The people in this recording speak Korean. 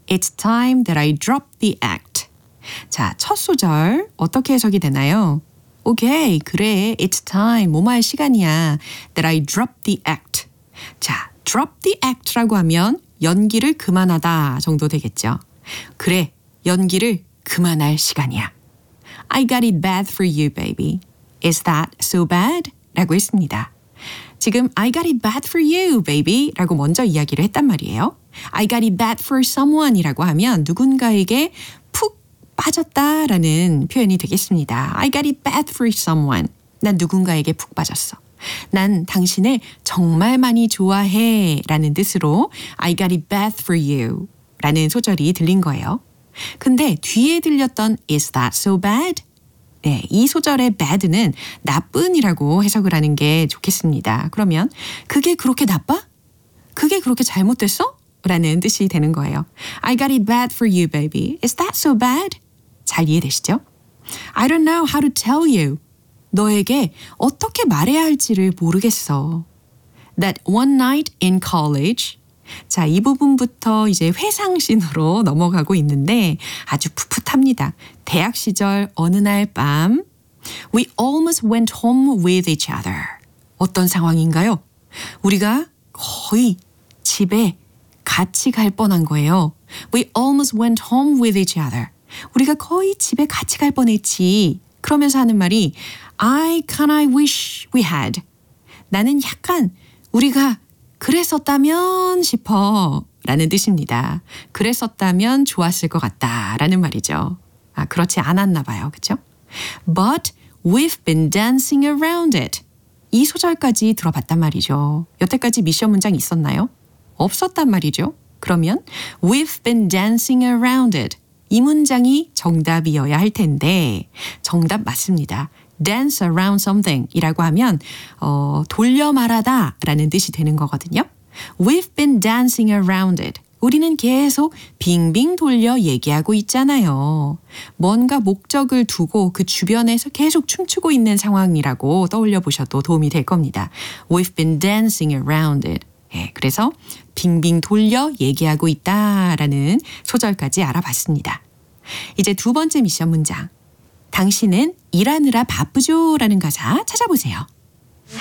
It's time that I drop the act. 자, 첫 소절 어떻게 해석이 되나요? 오케이, 그래. It's time. 뭐뭐할 시간이야. That I drop the act. 자, drop the act라고 하면 연기를 그만하다 정도 되겠죠. 그래, 연기를 그만할 시간이야. I got it bad for you, baby. Is that so bad? 라고 했습니다. 지금 I got it bad for you, baby 라고 먼저 이야기를 했단 말이에요. I got it bad for someone 이라고 하면 누군가에게 푹 빠졌다라는 표현이 되겠습니다. I got it bad for someone. 난 누군가에게 푹 빠졌어. 난 당신을 정말 많이 좋아해 라는 뜻으로 I got it bad for you 라는 소절이 들린 거예요. 근데 뒤에 들렸던 Is that so bad? 네, 이 소절의 bad는 나쁜이라고 해석을 하는 게 좋겠습니다. 그러면 그게 그렇게 나빠? 그게 그렇게 잘못됐어? 라는 뜻이 되는 거예요. I got it bad for you, baby. Is that so bad? 잘 이해되시죠? I don't know how to tell you. 너에게 어떻게 말해야 할지를 모르겠어. That one night in college. 자, 이 부분부터 이제 회상신으로 넘어가고 있는데 아주 풋풋합니다. 대학 시절 어느 날 밤 We almost went home with each other. 어떤 상황인가요? 우리가 거의 집에 같이 갈 뻔한 거예요. We almost went home with each other. 우리가 거의 집에 같이 갈 뻔했지. 그러면서 하는 말이 I kinda wish we had. 나는 약간 우리가 그랬었다면 싶어 라는 뜻입니다. 그랬었다면 좋았을 것 같다 라는 말이죠. 아, 그렇지 않았나 봐요. 그렇죠? But we've been dancing around it. 이 소절까지 들어봤단 말이죠. 여태까지 미션 문장 있었나요? 없었단 말이죠. 그러면 we've been dancing around it. 이 문장이 정답이어야 할 텐데 정답 맞습니다. dance around something 이라고 하면 돌려 말하다 라는 뜻이 되는 거거든요. We've been dancing around it. 우리는 계속 빙빙 돌려 얘기하고 있잖아요. 뭔가 목적을 두고 그 주변에서 계속 춤추고 있는 상황이라고 떠올려 보셔도 도움이 될 겁니다. We've been dancing around it. 예, 그래서 빙빙 돌려 얘기하고 있다라는 소절까지 알아봤습니다. 이제 두 번째 미션 문장. 당신은 일하느라 바쁘죠? 라는 가사 찾아보세요.